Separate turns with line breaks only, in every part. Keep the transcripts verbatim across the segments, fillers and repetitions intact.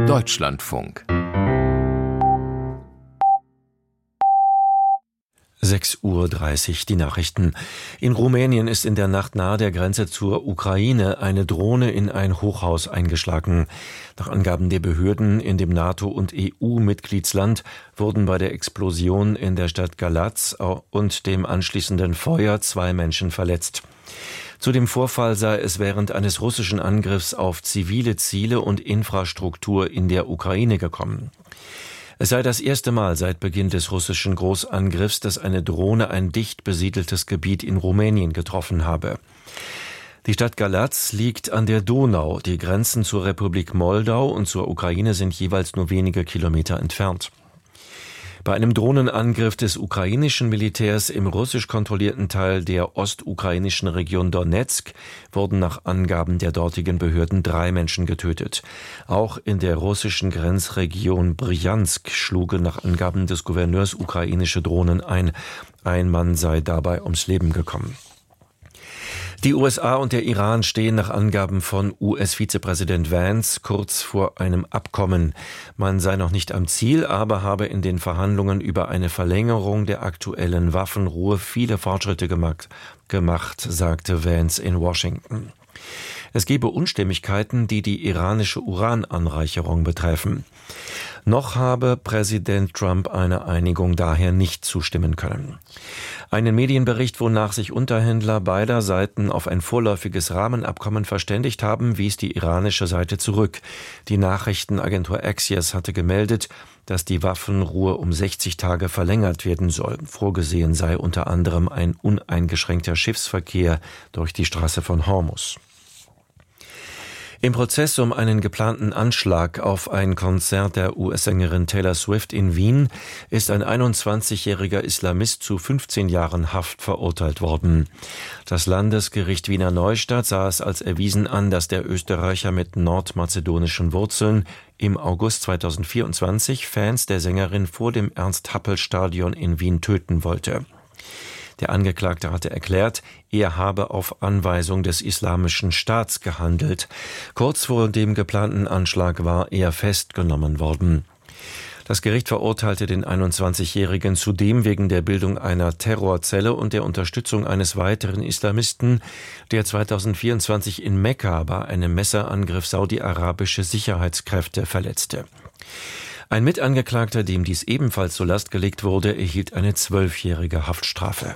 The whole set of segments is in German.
Deutschlandfunk.
sechs Uhr dreißig, die Nachrichten. In Rumänien ist in der Nacht nahe der Grenze zur Ukraine eine Drohne in ein Hochhaus eingeschlagen. Nach Angaben der Behörden in dem NATO- und E U-Mitgliedsland wurden bei der Explosion in der Stadt Galați und dem anschließenden Feuer zwei Menschen verletzt. Zu dem Vorfall sei es während eines russischen Angriffs auf zivile Ziele und Infrastruktur in der Ukraine gekommen. Es sei das erste Mal seit Beginn des russischen Großangriffs, dass eine Drohne ein dicht besiedeltes Gebiet in Rumänien getroffen habe. Die Stadt Galați liegt an der Donau. Die Grenzen zur Republik Moldau und zur Ukraine sind jeweils nur wenige Kilometer entfernt. Bei einem Drohnenangriff des ukrainischen Militärs im russisch kontrollierten Teil der ostukrainischen Region Donezk wurden nach Angaben der dortigen Behörden drei Menschen getötet. Auch in der russischen Grenzregion Brjansk schlugen nach Angaben des Gouverneurs ukrainische Drohnen ein. Ein Mann sei dabei ums Leben gekommen. Die U S A und der Iran stehen nach Angaben von U S-Vizepräsident Vance kurz vor einem Abkommen. Man sei noch nicht am Ziel, aber habe in den Verhandlungen über eine Verlängerung der aktuellen Waffenruhe viele Fortschritte gemacht, gemacht, sagte Vance in Washington. Es gebe Unstimmigkeiten, die die iranische Urananreicherung betreffen. Noch habe Präsident Trump einer Einigung daher nicht zustimmen können. Einen Medienbericht, wonach sich Unterhändler beider Seiten auf ein vorläufiges Rahmenabkommen verständigt haben, wies die iranische Seite zurück. Die Nachrichtenagentur Axios hatte gemeldet, dass die Waffenruhe um sechzig Tage verlängert werden soll. Vorgesehen sei unter anderem ein uneingeschränkter Schiffsverkehr durch die Straße von Hormuz. Im Prozess um einen geplanten Anschlag auf ein Konzert der U S-Sängerin Taylor Swift in Wien ist ein einundzwanzigjähriger Islamist zu fünfzehn Jahren Haft verurteilt worden. Das Landesgericht Wiener Neustadt sah es als erwiesen an, dass der Österreicher mit nordmazedonischen Wurzeln im August zweitausendvierundzwanzig Fans der Sängerin vor dem Ernst-Happel-Stadion in Wien töten wollte. Der Angeklagte hatte erklärt, er habe auf Anweisung des Islamischen Staats gehandelt. Kurz vor dem geplanten Anschlag war er festgenommen worden. Das Gericht verurteilte den einundzwanzigjährigen zudem wegen der Bildung einer Terrorzelle und der Unterstützung eines weiteren Islamisten, der zweitausendvierundzwanzig in Mekka bei einem Messerangriff saudi-arabische Sicherheitskräfte verletzte. Ein Mitangeklagter, dem dies ebenfalls zur Last gelegt wurde, erhielt eine zwölfjährige Haftstrafe.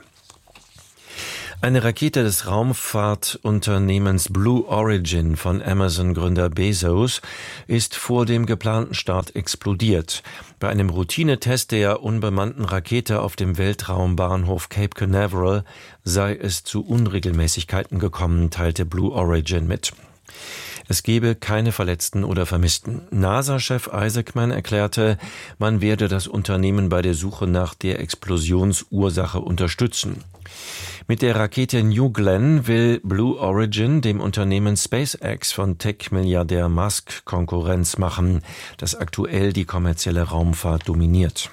Eine Rakete des Raumfahrtunternehmens Blue Origin von Amazon-Gründer Bezos ist vor dem geplanten Start explodiert. Bei einem Routinetest der unbemannten Rakete auf dem Weltraumbahnhof Cape Canaveral sei es zu Unregelmäßigkeiten gekommen, teilte Blue Origin mit. Es gebe keine Verletzten oder Vermissten. NASA-Chef Isaacman erklärte, man werde das Unternehmen bei der Suche nach der Explosionsursache unterstützen. Mit der Rakete New Glenn will Blue Origin dem Unternehmen SpaceX von Tech-Milliardär Musk Konkurrenz machen, das aktuell die kommerzielle Raumfahrt dominiert.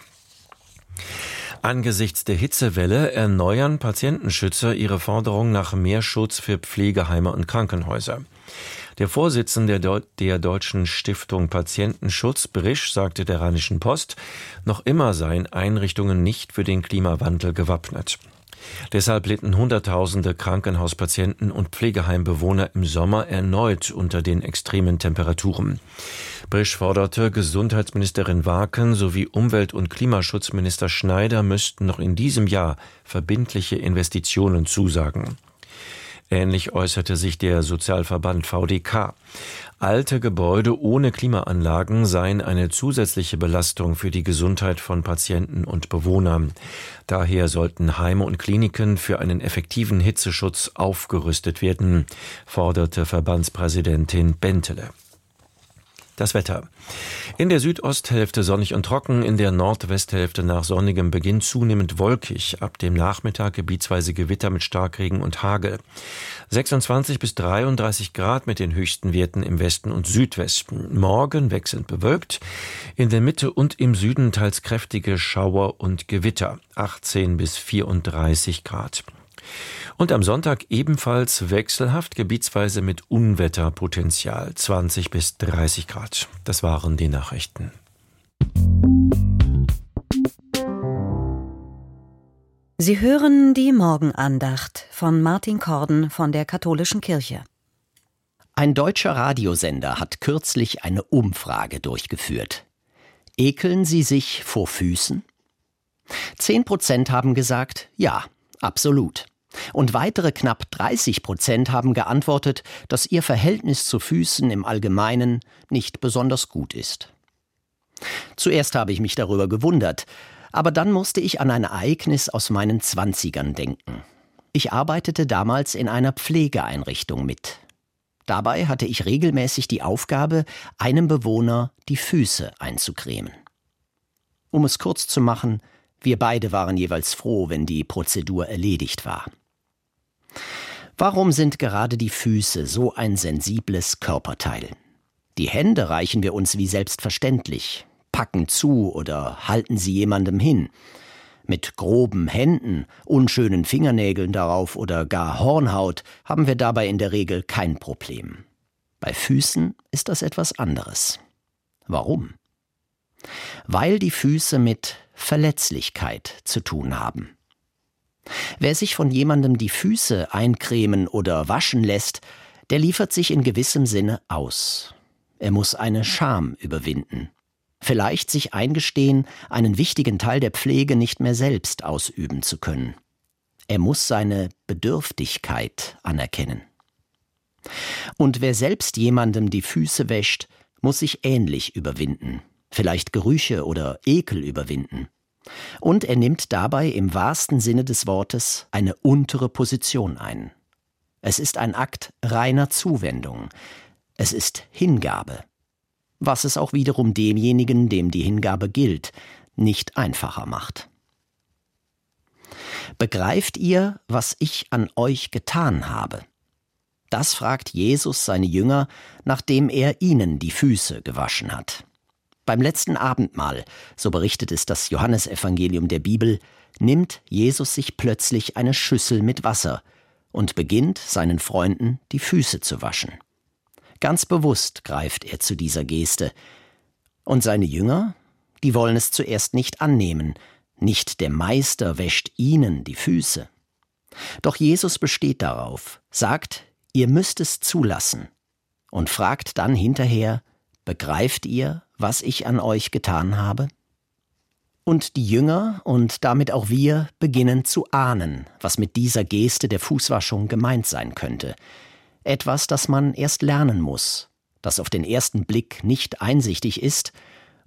Angesichts der Hitzewelle erneuern Patientenschützer ihre Forderung nach mehr Schutz für Pflegeheime und Krankenhäuser. Der Vorsitzende der, der Deutschen Stiftung Patientenschutz, Brisch, sagte der Rheinischen Post, noch immer seien Einrichtungen nicht für den Klimawandel gewappnet. Deshalb litten Hunderttausende Krankenhauspatienten und Pflegeheimbewohner im Sommer erneut unter den extremen Temperaturen. Brisch forderte, Gesundheitsministerin Waken sowie Umwelt- und Klimaschutzminister Schneider müssten noch in diesem Jahr verbindliche Investitionen zusagen. Ähnlich äußerte sich der Sozialverband V D K. Alte Gebäude ohne Klimaanlagen seien eine zusätzliche Belastung für die Gesundheit von Patienten und Bewohnern. Daher sollten Heime und Kliniken für einen effektiven Hitzeschutz aufgerüstet werden, forderte Verbandspräsidentin Bentele. Das Wetter. In der Südosthälfte sonnig und trocken, in der Nordwesthälfte nach sonnigem Beginn zunehmend wolkig. Ab dem Nachmittag gebietsweise Gewitter mit Starkregen und Hagel. sechsundzwanzig bis dreiunddreißig Grad mit den höchsten Werten im Westen und Südwesten. Morgen wechselnd bewölkt. In der Mitte und im Süden teils kräftige Schauer und Gewitter. achtzehn bis vierunddreißig Grad. Und am Sonntag ebenfalls wechselhaft, gebietsweise mit Unwetterpotenzial, zwanzig bis dreißig Grad. Das waren die Nachrichten.
Sie hören die Morgenandacht von Martin Korden von der Katholischen Kirche.
Ein deutscher Radiosender hat kürzlich eine Umfrage durchgeführt. Ekeln Sie sich vor Füßen? Zehn Prozent haben gesagt, ja, absolut. Und weitere knapp dreißig Prozent haben geantwortet, dass ihr Verhältnis zu Füßen im Allgemeinen nicht besonders gut ist. Zuerst habe ich mich darüber gewundert, aber dann musste ich an ein Ereignis aus meinen Zwanzigern denken. Ich arbeitete damals in einer Pflegeeinrichtung mit. Dabei hatte ich regelmäßig die Aufgabe, einem Bewohner die Füße einzucremen. Um es kurz zu machen, wir beide waren jeweils froh, wenn die Prozedur erledigt war. Warum sind gerade die Füße so ein sensibles Körperteil? Die Hände reichen wir uns wie selbstverständlich, packen zu oder halten sie jemandem hin. Mit groben Händen, unschönen Fingernägeln darauf oder gar Hornhaut haben wir dabei in der Regel kein Problem. Bei Füßen ist das etwas anderes. Warum? Weil die Füße mit Verletzlichkeit zu tun haben. Wer sich von jemandem die Füße eincremen oder waschen lässt, der liefert sich in gewissem Sinne aus. Er muss eine Scham überwinden. Vielleicht sich eingestehen, einen wichtigen Teil der Pflege nicht mehr selbst ausüben zu können. Er muss seine Bedürftigkeit anerkennen. Und wer selbst jemandem die Füße wäscht, muss sich ähnlich überwinden, vielleicht Gerüche oder Ekel überwinden. Und er nimmt dabei im wahrsten Sinne des Wortes eine untere Position ein. Es ist ein Akt reiner Zuwendung. Es ist Hingabe. Was es auch wiederum demjenigen, dem die Hingabe gilt, nicht einfacher macht. Begreift ihr, was ich an euch getan habe? Das fragt Jesus seine Jünger, nachdem er ihnen die Füße gewaschen hat. Beim letzten Abendmahl, so berichtet es das Johannesevangelium der Bibel, nimmt Jesus sich plötzlich eine Schüssel mit Wasser und beginnt, seinen Freunden die Füße zu waschen. Ganz bewusst greift er zu dieser Geste. Und seine Jünger, die wollen es zuerst nicht annehmen. Nicht der Meister wäscht ihnen die Füße. Doch Jesus besteht darauf, sagt, ihr müsst es zulassen und fragt dann hinterher, begreift ihr, was ich an euch getan habe? Und die Jünger und damit auch wir beginnen zu ahnen, was mit dieser Geste der Fußwaschung gemeint sein könnte. Etwas, das man erst lernen muss, das auf den ersten Blick nicht einsichtig ist